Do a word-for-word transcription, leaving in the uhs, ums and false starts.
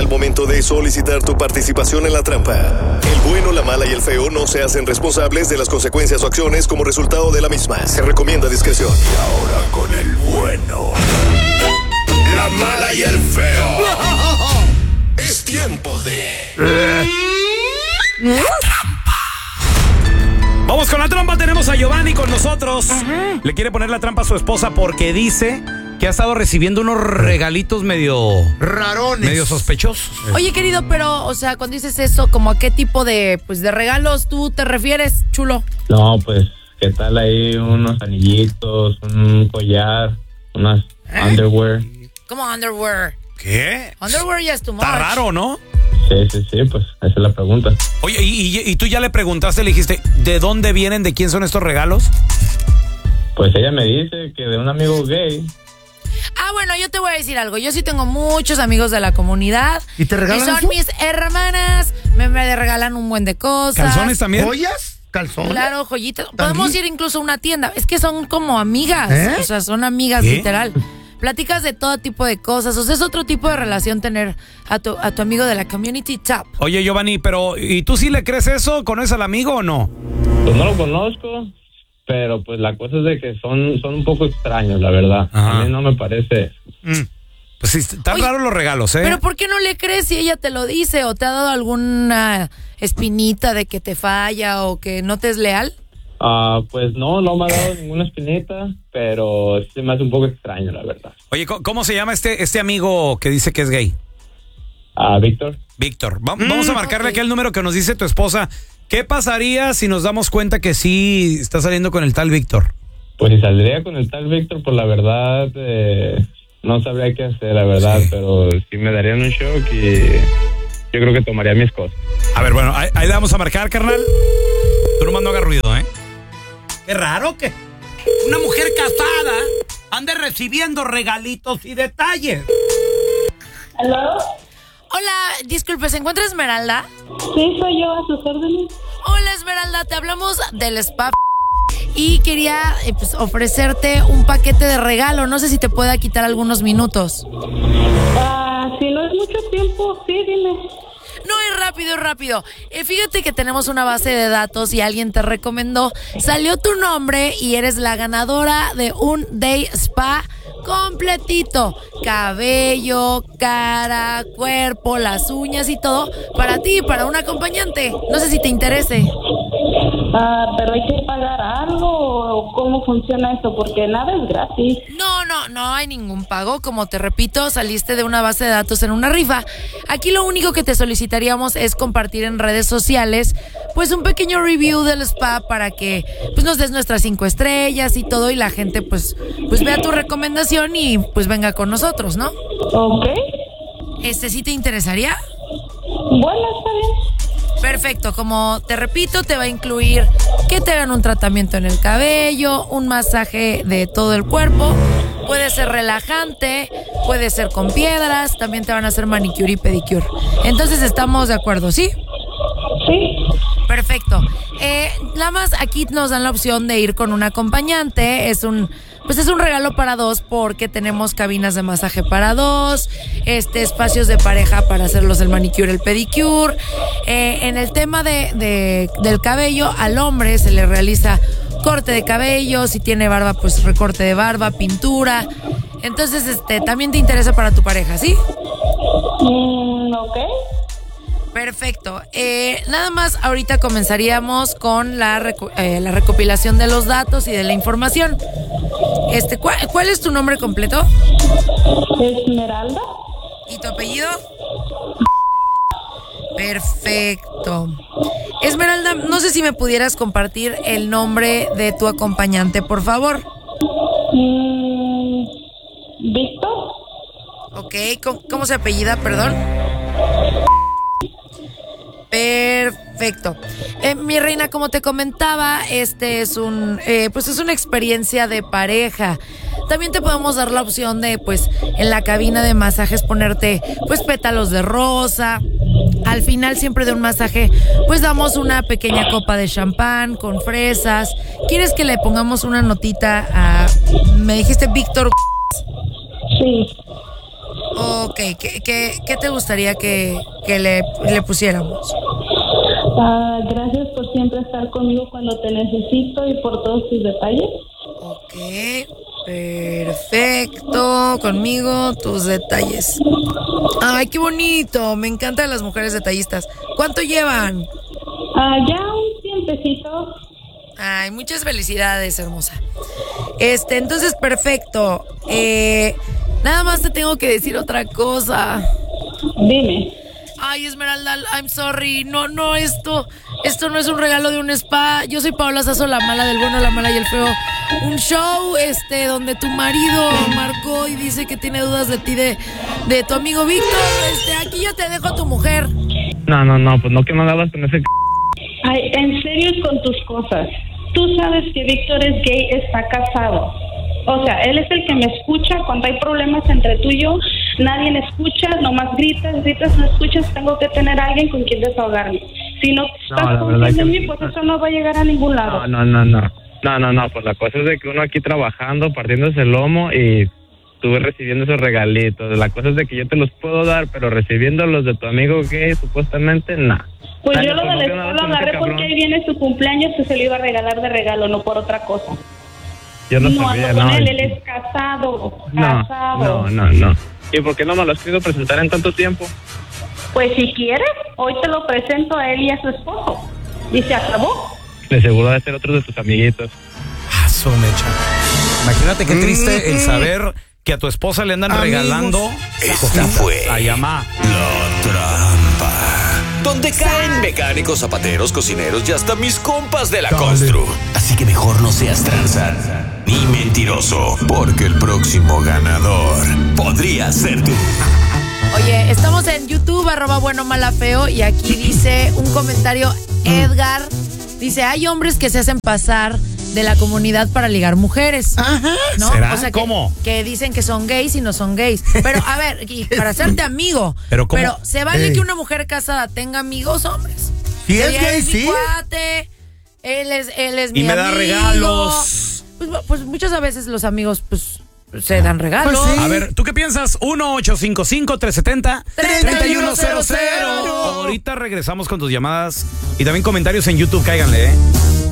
al momento de solicitar tu participación en la trampa. El bueno, la mala y el feo no se hacen responsables de las consecuencias o acciones como resultado de la misma. Se recomienda discreción. Y ahora con el bueno, la mala y el feo. Es tiempo de... La trampa. Vamos con la trampa. Tenemos a Giovanni con nosotros. Uh-huh. Le quiere poner la trampa a su esposa porque dice que ha estado recibiendo unos regalitos medio... rarones. Medio sospechosos. Oye, querido, pero, o sea, cuando dices eso, ¿como a qué tipo de, pues, de regalos tú te refieres, chulo? No, pues, ¿qué tal ahí? Unos anillitos, un collar, unas ¿Eh? underwear. ¿Cómo underwear? ¿Qué? Underwear ya es tu much. Está raro, ¿no? Sí, sí, sí, pues, esa es la pregunta. Oye, ¿y, y, y tú ya le preguntaste, le dijiste, ¿de dónde vienen, de quién son estos regalos? Pues ella me dice que de un amigo gay. Ah, bueno, yo te voy a decir algo. Yo sí tengo muchos amigos de la comunidad. ¿Y te regalan Y son eso? mis hermanas. Me, me regalan un buen de cosas. ¿Calzones también? ¿Joyas? ¿Calzones? Claro, joyitas. ¿También? Podemos ir incluso a una tienda. Es que son como amigas. ¿Eh? O sea, son amigas, ¿Qué? literal. Platicas de todo tipo de cosas. O sea, es otro tipo de relación tener a tu, a tu amigo de la community top. Oye, Giovanni, pero ¿y tú sí le crees eso? ¿Conoces al amigo o no? Pues no lo conozco, pero pues la cosa es de que son, son un poco extraños, la verdad. Ajá. A mí no me parece... Mm. Pues sí, están Oye, raros los regalos, ¿eh? Pero ¿por qué no le crees si ella te lo dice? ¿O te ha dado alguna espinita de que te falla o que no te es leal? Ah, pues no, no me ha dado ninguna espinita, pero sí me hace un poco extraño, la verdad. Oye, ¿cómo se llama este, este amigo que dice que es gay? Ah, Víctor. Víctor. Va- mm, vamos a marcarle ok. aquí el número que nos dice tu esposa. ¿Qué pasaría si nos damos cuenta que sí está saliendo con el tal Víctor? Pues si saldría con el tal Víctor, pues la verdad, eh, no sabría qué hacer, la verdad, Sí. pero sí me darían un shock y yo creo que tomaría mis cosas. A ver, bueno, ahí, ahí le vamos a marcar, carnal. Tú nomás no hagas ruido, ¿eh? Qué raro que una mujer casada ande recibiendo regalitos y detalles. ¿Aló? Hola, disculpe, ¿se encuentra Esmeralda? Sí, soy yo, a sus órdenes. Hola, Esmeralda, te hablamos del spa y quería eh, pues, ofrecerte un paquete de regalo. No sé si te pueda quitar algunos minutos. Ah, si no es mucho tiempo, sí, dime. No, es rápido, es rápido. Eh, fíjate que tenemos una base de datos y alguien te recomendó. Salió tu nombre y eres la ganadora de un day spa completito. Cabello, cara, cuerpo, las uñas y todo. Para ti y para un acompañante. No sé si te interese. Ah, pero hay que pagar algo o cómo funciona eso, porque nada es gratis. No, no, no hay ningún pago. Como te repito, saliste de una base de datos en una rifa. Aquí lo único que te solicitaríamos es compartir en redes sociales pues un pequeño review del spa para que pues nos des nuestras cinco estrellas y todo y la gente pues, pues vea tu recomendación y pues venga con nosotros, ¿no? Ok. Este, ¿sí te interesaría? Bueno, está bien. Perfecto, como te repito, te va a incluir que te hagan un tratamiento en el cabello, un masaje de todo el cuerpo, puede ser relajante, puede ser con piedras, también te van a hacer manicure y pedicure. Entonces estamos de acuerdo, ¿sí? Sí. Perfecto. Eh, nada más aquí nos dan la opción de ir con un acompañante. Es un, pues es un regalo para dos porque tenemos cabinas de masaje para dos, este, espacios de pareja para hacerlos el manicure, el pedicure. Eh, en el tema de, de del cabello, al hombre se le realiza corte de cabello, si tiene barba, pues recorte de barba, pintura. Entonces, este, también te interesa para tu pareja, ¿sí? Mm, ok. Perfecto. Eh, nada más ahorita comenzaríamos con la, reco- eh, la recopilación de los datos y de la información. Este, ¿cuál, ¿Cuál es tu nombre completo? Esmeralda. ¿Y tu apellido? Perfecto. Esmeralda, no sé si me pudieras compartir el nombre de tu acompañante, por favor. Mm, Víctor. Ok, ¿cómo, cómo se apellida, perdón? Perfecto. Eh, mi reina, como te comentaba, este es un, eh, pues es una experiencia de pareja. También te podemos dar la opción de, pues, en la cabina de masajes ponerte, pues, pétalos de rosa. Al final siempre de un masaje, pues damos una pequeña copa de champán con fresas. ¿Quieres que le pongamos una notita a, me dijiste Víctor? Sí. Ok, ¿qué, qué, qué te gustaría que, que le, le pusiéramos? Ah, gracias por siempre estar conmigo cuando te necesito y por todos tus detalles. Ok, perfecto. Conmigo, tus detalles. Ay, qué bonito. Me encantan las mujeres detallistas. ¿Cuánto llevan? Ah, ya un tiempecito. Ay, muchas felicidades, hermosa. Este, entonces, perfecto. Eh, nada más te tengo que decir otra cosa. Dime. Ay, Esmeralda, I'm sorry. No, no, esto, esto no es un regalo de un spa. Yo soy Paola Sazo, la mala del bueno, la mala y el feo. Un show, este, donde tu marido marcó y dice que tiene dudas de ti, de, de tu amigo Víctor. Este, aquí yo te dejo a tu mujer. No, no, no, pues no que no hagas con ese... Ay, en serio con tus cosas. Tú sabes que Víctor es gay, está casado. O sea, él es el que me escucha cuando hay problemas entre tú y yo. Nadie me escucha, nomás gritas, gritas, no escuchas. Tengo que tener a alguien con quien desahogarme. Si no estás No, confiando que... en mí, pues eso no va a llegar a ningún lado. No, no, no, no. No, no, no, pues la cosa es de que uno aquí trabajando, partiéndose el lomo y tú recibiendo esos regalitos. La cosa es de que yo te los puedo dar, pero recibiéndolos de tu amigo gay, supuestamente, no. Pues Ay, yo no, lo pues del no spa queda lo nada con agarré ese porque cabrón. ahí viene su cumpleaños, que se lo iba a regalar de regalo, no por otra cosa. Yo no, No sabía, ando con no. él, él es casado, No, casado. no, no, no. ¿Y por qué no me lo has querido presentar en tanto tiempo? Pues si quieres, hoy te lo presento a él y a su esposo. Y se acabó. De seguro de ser otro de tus amiguitos. Ah, su mecha. Imagínate qué triste el saber que a tu esposa le andan Amigos. regalando Esta fue a Yamá. La Trampa, donde caen mecánicos, zapateros, cocineros y hasta mis compas de la constru. Así que mejor no seas tranza ni mentiroso, porque el próximo ganador podría ser tú. Oye, estamos en YouTube, arroba bueno, mala, feo, y aquí dice un comentario, Edgar, dice, hay hombres que se hacen pasar de la comunidad para ligar mujeres. Ajá. ¿No? ¿Será? O sea, que, ¿Cómo? que dicen que son gays y no son gays. Pero, a ver, y para hacerte amigo. ¿Pero cómo? ¿se vale Ey. que una mujer casada tenga amigos hombres? Si es Ella gay, mi sí. cuate, él es, él es Y mi me da amigo. regalos. Pues, pues muchas veces los amigos, pues, se dan regalos. Pues sí. A ver, ¿tú qué piensas? uno ocho cinco cinco, tres siete cero, tres uno cero cero. Ahorita regresamos con tus llamadas y también comentarios en YouTube, cáiganle, ¿eh?